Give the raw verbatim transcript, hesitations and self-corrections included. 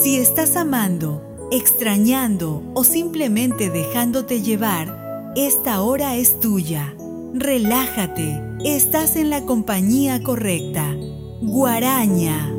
Si estás amando, extrañando o simplemente dejándote llevar, esta hora es tuya. Relájate, estás en la compañía correcta. Guaraña.